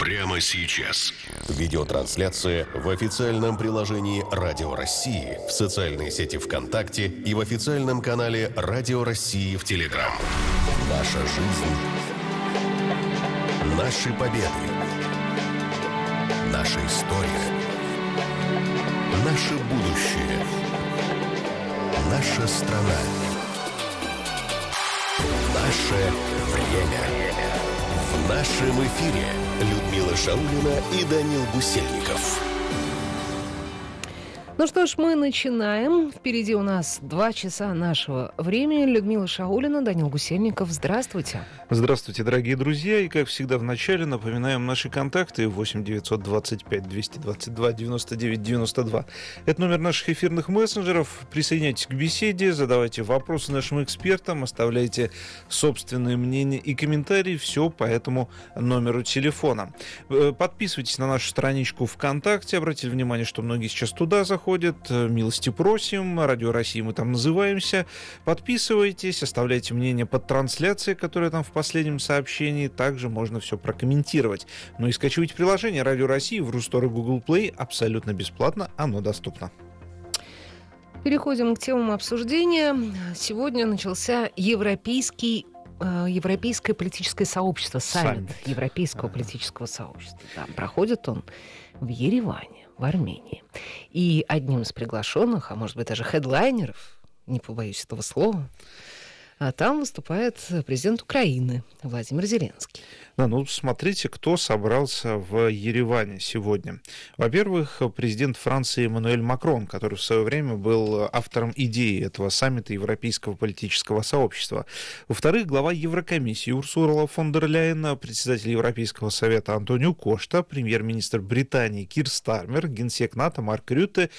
прямо сейчас. Видеотрансляция в официальном приложении «Радио России», в социальной сети ВКонтакте и в официальном канале «Радио России» в Телеграм. Наша жизнь. Наши победы. Наша история. Наше будущее. Наша страна. Наше время. В нашем эфире Людмила Шаулина и Данил Гусельников. Ну что ж, мы начинаем. Впереди у нас 2 часа нашего времени. Людмила Шаулина, Данил Гусельников. Здравствуйте. Здравствуйте, дорогие друзья. И, как всегда, в начале напоминаем наши контакты. 8 925 222 99 92. Это номер наших эфирных мессенджеров. Присоединяйтесь к беседе, задавайте вопросы нашим экспертам, оставляйте собственные мнения и комментарии. Все по этому номеру телефона. Подписывайтесь на нашу страничку ВКонтакте. Обратите внимание, что многие сейчас туда заходят. Милости просим. Радио России мы там называемся. Подписывайтесь, оставляйте мнение под трансляцией, которая там в последнем сообщении. Также можно все прокомментировать. Ну и скачивайте приложение Радио России в Рустор и Google Play. Абсолютно бесплатно. Оно доступно. Переходим к темам обсуждения. Сегодня начался Европейское политическое сообщество, саммит Европейского политического сообщества. Да, проходит он в Ереване, в Армении. И одним из приглашенных, а может быть даже хедлайнеров, не побоюсь этого слова, там выступает президент Украины Владимир Зеленский. Да, ну смотрите, кто собрался в Ереване сегодня. Во-первых, президент Франции Эммануэль Макрон, который в свое время был автором идеи этого саммита Европейского политического сообщества. Во-вторых, глава Еврокомиссии Урсула фон дер Ляйен, председатель Европейского совета Антонио Кошта, премьер-министр Британии Кир Стармер, генсек НАТО Марк Рютте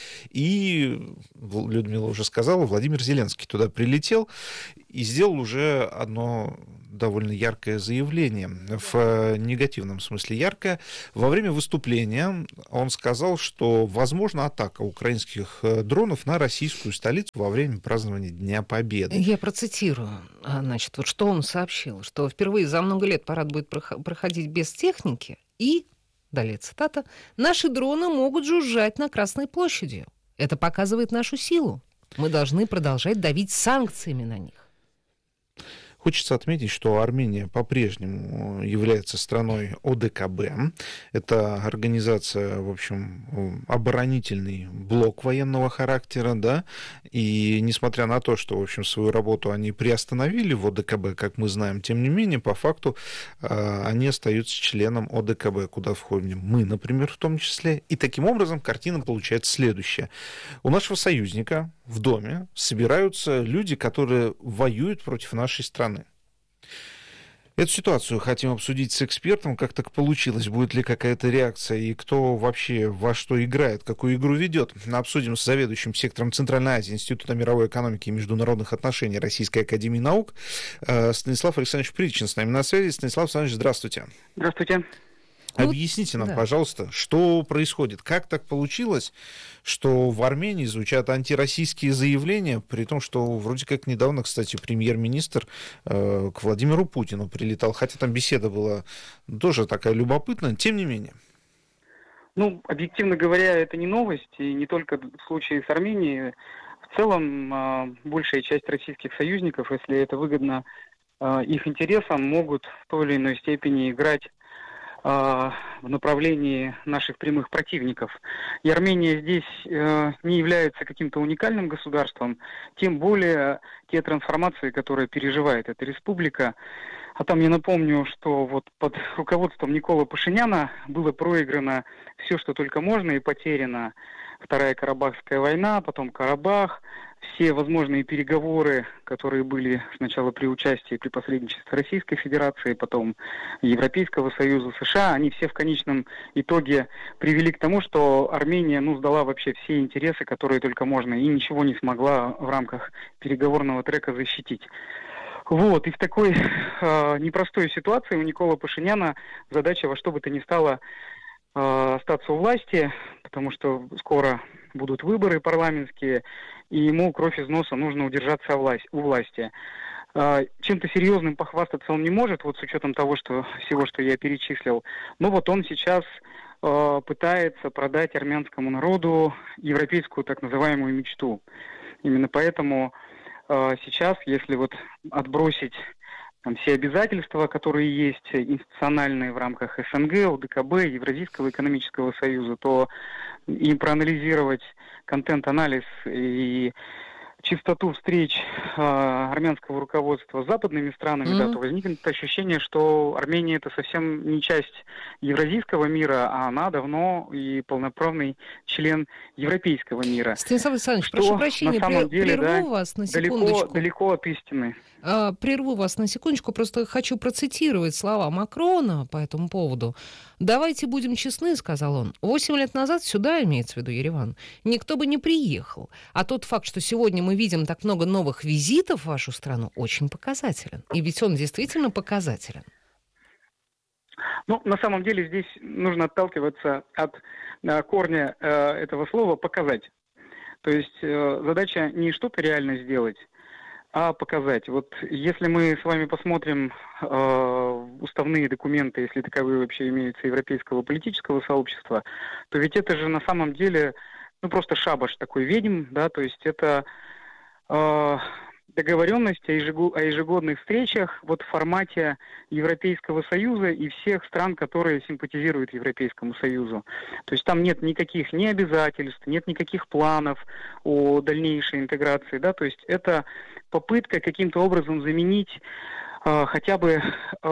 и, Людмила уже сказала, Владимир Зеленский туда прилетел и сделал уже одно довольно яркое заявление, в негативном смысле яркое. Во время выступления он сказал, что возможна атака украинских дронов на российскую столицу во время празднования Дня Победы. Я процитирую. Значит, вот что он сообщил, что впервые за много лет парад будет проходить без техники, и, далее цитата, «наши дроны могут жужжать на Красной площади. Это показывает нашу силу. Мы должны продолжать давить санкциями на них». Хочется отметить, что Армения по-прежнему является страной ОДКБ. Это организация, в общем, оборонительный блок военного характера, да, и несмотря на то, что, в общем, свою работу они приостановили в ОДКБ, как мы знаем, тем не менее, по факту они остаются членом ОДКБ, куда входим мы, например, в том числе. И таким образом картина получается следующая. У нашего союзника в доме собираются люди, которые воюют против нашей страны. Эту ситуацию хотим обсудить с экспертом, как так получилось, будет ли какая-то реакция и кто вообще во что играет, какую игру ведет. Обсудим с заведующим сектором Центральной Азии Института мировой экономики и международных отношений Российской академии наук Станислав Александрович Притчин с нами на связи. Станислав Александрович, здравствуйте. Здравствуйте. Объясните нам, пожалуйста, что происходит? Как так получилось, что в Армении звучат антироссийские заявления, при том, что вроде как недавно, кстати, премьер-министр к Владимиру Путину прилетал, хотя там беседа была тоже такая любопытная, тем не менее. Ну, объективно говоря, это не новость, и не только в случае с Арменией. В целом, большая часть российских союзников, если это выгодно их интересам, могут в той или иной степени играть в направлении наших прямых противников. И Армения здесь не является каким-то уникальным государством, тем более те трансформации, которые переживает эта республика. А там я напомню, что вот под руководством Никола Пашиняна было проиграно все, что только можно, и потеряно Вторая Карабахская война, потом Карабах, все возможные переговоры, которые были сначала при участии, при посредничестве Российской Федерации, потом Европейского Союза, США, они все в конечном итоге привели к тому, что Армения, сдала вообще все интересы, которые только можно, и ничего не смогла в рамках переговорного трека защитить. Вот, и в такой непростой ситуации у Никола Пашиняна задача во что бы то ни стало остаться у власти, потому что скоро будут выборы парламентские, и ему кровь из носа нужно удержаться у власти. чем-то серьезным похвастаться он не может, вот с учетом того, что всего, что я перечислил. Но вот он сейчас пытается продать армянскому народу европейскую так называемую мечту. Именно поэтому сейчас, если вот отбросить там все обязательства, которые есть институциональные в рамках СНГ, ОДКБ, Евразийского экономического союза, то и проанализировать контент-анализ и чистоту встреч армянского руководства с западными странами, да, то возникнет ощущение, что Армения это совсем не часть евразийского мира, а она давно и полноправный член европейского мира. Станислав Александрович, что прошу прощения, на самом деле, прерву вас на секундочку. Далеко от истины. Прерву вас на секундочку, просто хочу процитировать слова Макрона по этому поводу. «Давайте будем честны», — сказал он, 8 лет назад сюда, имеется в виду Ереван, никто бы не приехал. А тот факт, что сегодня мы видим так много новых визитов в вашу страну, очень показателен. И ведь он действительно показателен. Ну, на самом деле здесь нужно отталкиваться от корня этого слова «показать». То есть задача не что-то реально сделать, а показать. Вот если мы с вами посмотрим уставные документы, если таковые вообще имеются, европейского политического сообщества, то ведь это же на самом деле просто шабаш такой ведьм, да, то есть это договоренность о ежегодных встречах вот в формате Европейского Союза и всех стран, которые симпатизируют Европейскому Союзу. То есть там нет никаких ни обязательств, нет никаких планов о дальнейшей интеграции, да, то есть это попытка каким-то образом заменить хотя бы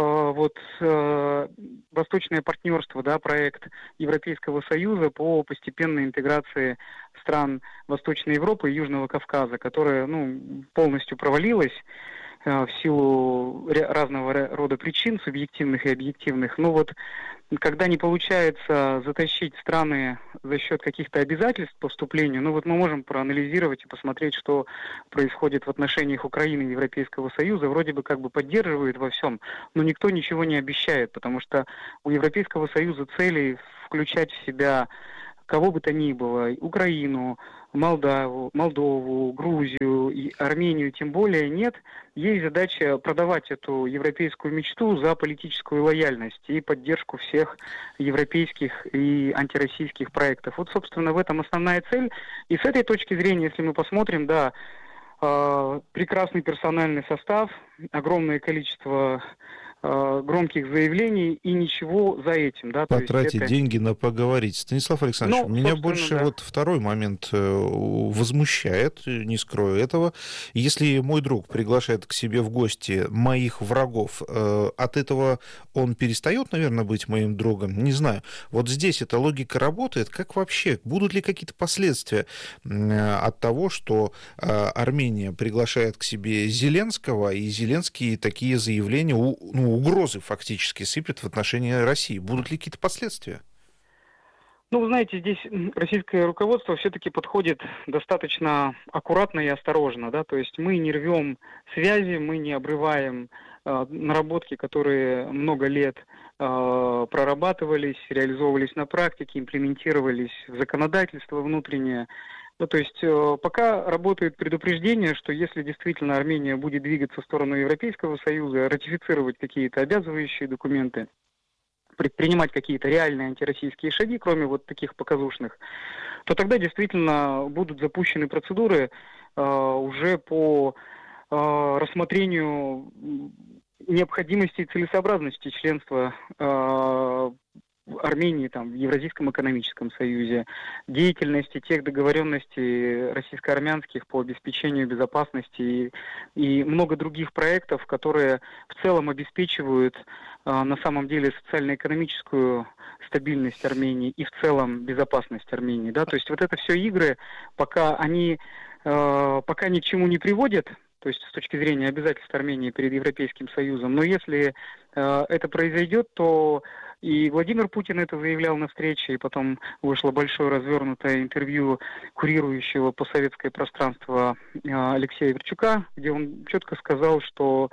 восточное партнерство, да, проект Европейского Союза по постепенной интеграции стран Восточной Европы и Южного Кавказа, которая полностью провалилась в силу разного рода причин, субъективных и объективных. Но вот когда не получается затащить страны за счет каких-то обязательств по вступлению, мы можем проанализировать и посмотреть, что происходит в отношениях Украины и Европейского Союза. Вроде бы как бы поддерживает во всем, но никто ничего не обещает, потому что у Европейского Союза целей включать в себя кого бы то ни было, Украину, Молдову, Грузию и Армению тем более нет. Есть задача продавать эту европейскую мечту за политическую лояльность и поддержку всех европейских и антироссийских проектов. Вот, собственно, в этом основная цель. И с этой точки зрения, если мы посмотрим, да, прекрасный персональный состав, огромное количество громких заявлений и ничего за этим. Да, потратить деньги на поговорить. Станислав Александрович, меня больше второй момент возмущает, не скрою этого. Если мой друг приглашает к себе в гости моих врагов, от этого он перестает, наверное, быть моим другом? Не знаю. Вот здесь эта логика работает. Как вообще? Будут ли какие-то последствия от того, что Армения приглашает к себе Зеленского, и Зеленский такие заявления, угрозы фактически сыпет в отношении России? Будут ли какие-то последствия? Вы знаете, здесь российское руководство все-таки подходит достаточно аккуратно и осторожно, да, то есть мы не рвем связи, мы не обрываем наработки, которые много лет прорабатывались, реализовывались на практике, имплементировались в законодательство внутреннее. То есть пока работает предупреждение, что если действительно Армения будет двигаться в сторону Европейского Союза, ратифицировать какие-то обязывающие документы, предпринимать какие-то реальные антироссийские шаги, кроме вот таких показушных, то тогда действительно будут запущены процедуры уже по рассмотрению необходимости и целесообразности членства Армении в Евразийском экономическом союзе, деятельности тех договоренностей российско-армянских по обеспечению безопасности и много других проектов, которые в целом обеспечивают на самом деле социально-экономическую стабильность Армении и в целом безопасность Армении. Да? То есть вот это все игры, пока ни к чему не приводят, то есть с точки зрения обязательств Армении перед Европейским Союзом, но если это произойдет, то и Владимир Путин это заявлял на встрече, и потом вышло большое развернутое интервью курирующего постсоветское пространство Алексея Верчука, где он четко сказал, что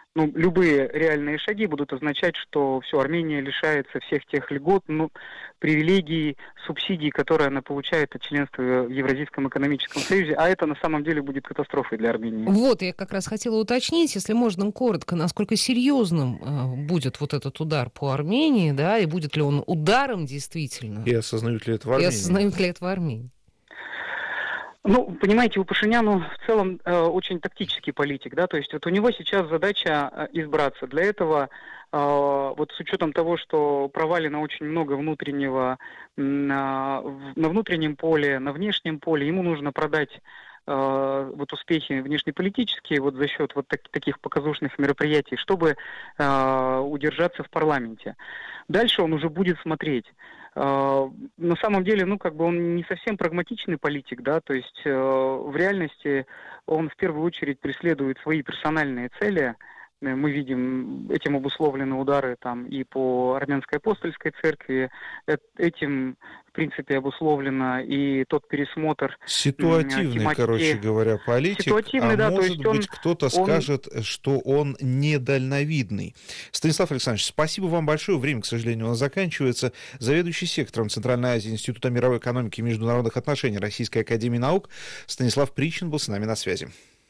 любые реальные шаги будут означать, что все, Армения лишается всех тех льгот, привилегий, субсидий, которые она получает от членства в Евразийском экономическом союзе, а это на самом деле будет катастрофой для Армении. Вот, я как раз хотела уточнить, если можно коротко, насколько серьезным будет вот этот удар по Армении, да, и будет ли он ударом действительно? И осознают ли это в Армении? И осознают ли это в Армении? Понимаете, у Пашиняна в целом очень тактический политик, да, то есть вот у него сейчас задача избраться. Для этого, вот с учетом того, что провалено очень много внутреннего на внутреннем поле, на внешнем поле, ему нужно продать вот успехи внешнеполитические вот за счет вот таких показушных мероприятий, чтобы удержаться в парламенте. Дальше он уже будет смотреть. На самом деле, он не совсем прагматичный политик, да, то есть в реальности он в первую очередь преследует свои персональные цели. Мы видим, этим обусловлены удары там и по Армянской апостольской церкви, этим, в принципе, обусловлено и тот пересмотр ситуативный, тематики. Короче говоря, политик, Ситуативный, да, может то есть быть, кто-то скажет, что он недальновидный. Станислав Александрович, спасибо вам большое. Время, к сожалению, у нас заканчивается. Заведующий сектором Центральной Азии Института мировой экономики и международных отношений Российской академии наук Станислав Причин был с нами на связи.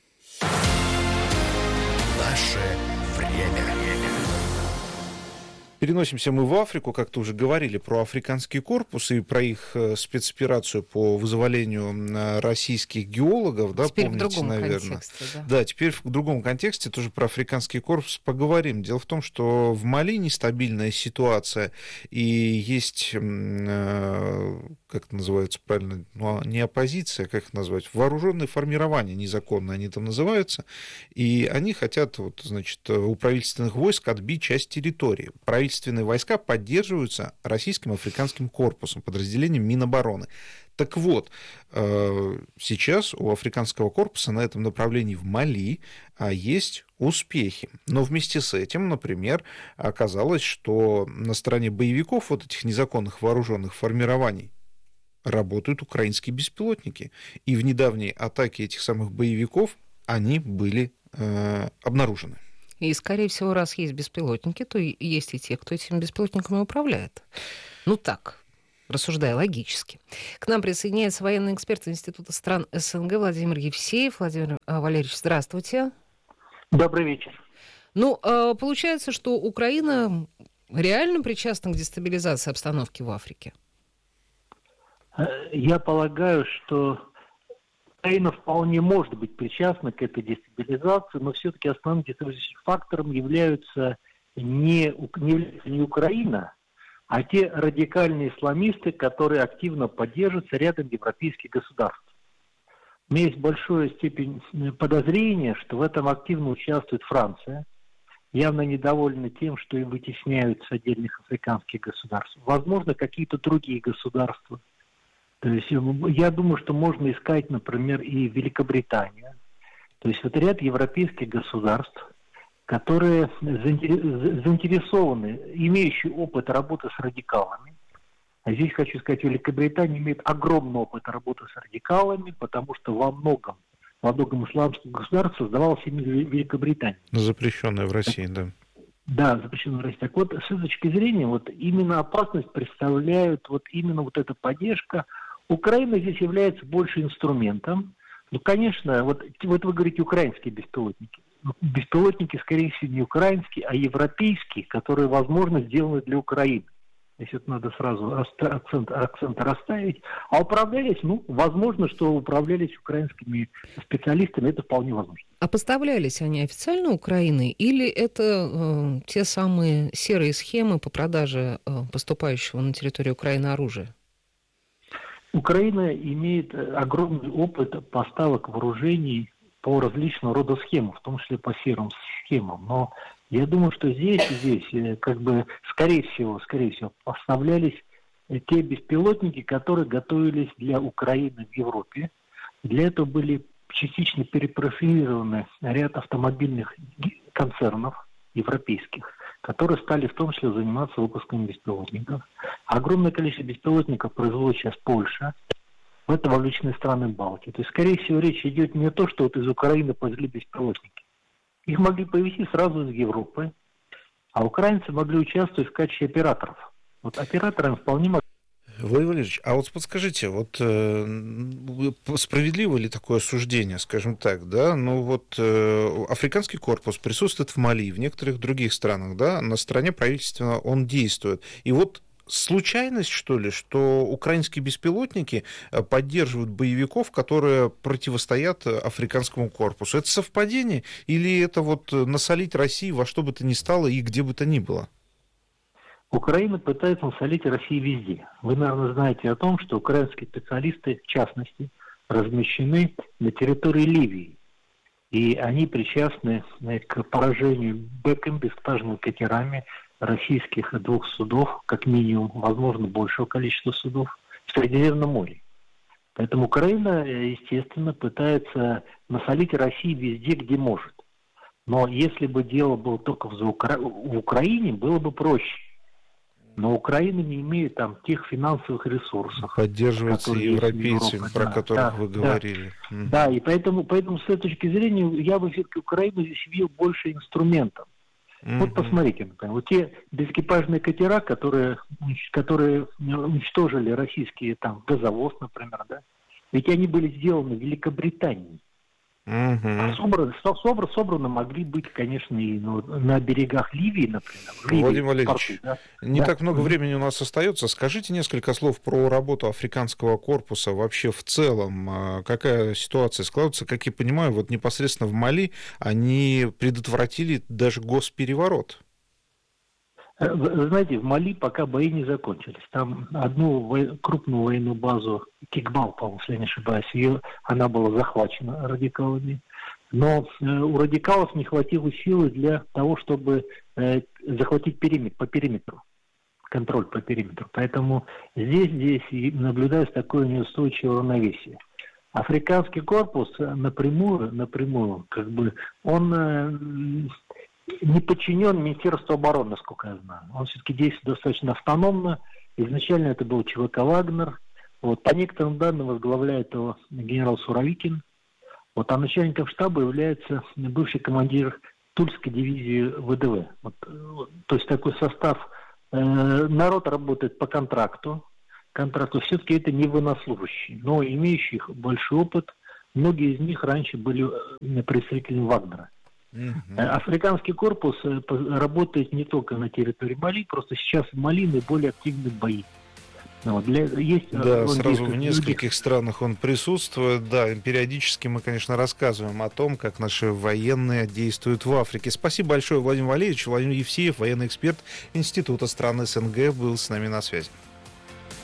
Наше время. Переносимся мы в Африку, как-то уже говорили про африканский корпус и про их спецоперацию по вызволению российских геологов, да, теперь помните, в другом наверное. Контексте, да. Да, теперь в другом контексте тоже про африканский корпус поговорим. Дело в том, что в Мали нестабильная ситуация, и есть, как это называется правильно, не оппозиция, как это назвать, вооруженные формирования незаконные, они там называются, и они хотят, у правительственных войск отбить часть территории. Правительственные войска поддерживаются российским африканским корпусом, подразделением Минобороны. Так вот, сейчас у африканского корпуса на этом направлении в Мали есть успехи. Но вместе с этим, например, оказалось, что на стороне боевиков вот этих незаконных вооруженных формирований работают украинские беспилотники. И в недавней атаке этих самых боевиков они были обнаружены. И, скорее всего, раз есть беспилотники, то есть и те, кто этими беспилотниками управляет. Так, рассуждая логически. К нам присоединяется военный эксперт Института стран СНГ Владимир Евсеев. Владимир Валерьевич, здравствуйте. Добрый вечер. Получается, что Украина реально причастна к дестабилизации обстановки в Африке? Я полагаю, что Украина вполне может быть причастна к этой дестабилизации, но все-таки основным дестабилизирующим фактором является не Украина, а те радикальные исламисты, которые активно поддерживаются рядом европейских государств. У меня есть большая степень подозрения, что в этом активно участвует Франция, явно недовольна тем, что им вытесняют с отдельных африканских государств. Возможно, какие-то другие государства. То есть я думаю, что можно искать, например, и Великобританию. То есть ряд европейских государств, которые заинтересованы, имеющие опыт работы с радикалами. А здесь хочу сказать, Великобритания имеет огромный опыт работы с радикалами, потому что во многом исламских государств создавалась именно Великобритания. Запрещенная в России, да. Да, запрещенная в России. Так вот, с этой точки зрения, именно опасность представляет именно эта поддержка. Украина здесь является больше инструментом. Конечно, вы говорите украинские беспилотники. Беспилотники, скорее всего, не украинские, а европейские, которые, возможно, сделаны для Украины. Если это надо сразу акцент расставить. А управлялись, возможно, что управлялись украинскими специалистами, это вполне возможно. А поставлялись они официально Украиной или это те самые серые схемы по продаже поступающего на территорию Украины оружия? Украина имеет огромный опыт поставок вооружений по различного рода схемам, в том числе по серым схемам. Но я думаю, что здесь скорее всего, поставлялись те беспилотники, которые готовились для Украины в Европе. Для этого были частично перепрофилированы ряд автомобильных концернов европейских, которые стали в том числе заниматься выпуском беспилотников. Огромное количество беспилотников производит сейчас Польша. В это вовлечены страны Балтии. То есть, скорее всего, речь идет не о том, что из Украины повезли беспилотники. Их могли повезти сразу из Европы, а украинцы могли участвовать в качестве операторов. Вот операторам вполне могли. Владимир Валерьевич, а вот подскажите, вот справедливо ли такое суждение, скажем так, да? Ну вот африканский корпус присутствует в Мали, в некоторых других странах, да, на стороне правительства он действует. И вот случайность, что ли, что украинские беспилотники поддерживают боевиков, которые противостоят африканскому корпусу? Это совпадение или это вот насолить России во что бы то ни стало и где бы то ни было? Украина пытается насолить России везде. Вы, наверное, знаете о том, что украинские специалисты, в частности, размещены на территории Ливии. И они причастны к поражению бэкэм-беспажными катерами российских 2 судов, как минимум, возможно, большего количества судов, в Средиземном море. Поэтому Украина, естественно, пытается насолить России везде, где может. Но если бы дело было только в Украине, было бы проще. Но Украина не имеет там тех финансовых ресурсов. Поддерживается европейцами, про которых вы говорили. Да, и поэтому с этой точки зрения я бы все-таки Украину здесь видел больше инструментов. Вот посмотрите, например, вот те безэкипажные катера, которые уничтожили российские там газовоз, например, да, ведь они были сделаны в Великобритании. Собраны могли быть, конечно, и на берегах Ливии, например. Владимир Валерьевич, не так много времени у нас остается. Скажите несколько слов про работу африканского корпуса вообще в целом. Какая ситуация складывается? Как я понимаю, вот непосредственно в Мали они предотвратили даже госпереворот. Вы знаете, в Мали пока бои не закончились. Там одну крупную военную базу, Кикбал, по-моему, если я не ошибаюсь, она была захвачена радикалами. Но у радикалов не хватило силы для того, чтобы захватить по периметру, контроль по периметру. Поэтому здесь и наблюдается такое неустойчивое равновесие. Африканский корпус напрямую, как бы, он не подчинен Министерству обороны, насколько я знаю. Он все-таки действует достаточно автономно. Изначально это был ЧВК «Вагнер». Вот, по некоторым данным возглавляет его генерал Суровикин. Вот, а начальником штаба является бывший командир Тульской дивизии ВДВ. Вот, то есть такой состав. Народ работает по контракту. Все-таки это не военнослужащие, но имеющие большой опыт. Многие из них раньше были представителями Вагнера. Африканский корпус работает не только на территории Мали, просто сейчас в Мали наиболее активны бои. Сразу в нескольких странах он присутствует. Да, периодически мы, конечно, рассказываем о том, как наши военные действуют в Африке. Спасибо большое, Владимир Валерьевич. Владимир Евсеев, военный эксперт Института стран СНГ, был с нами на связи.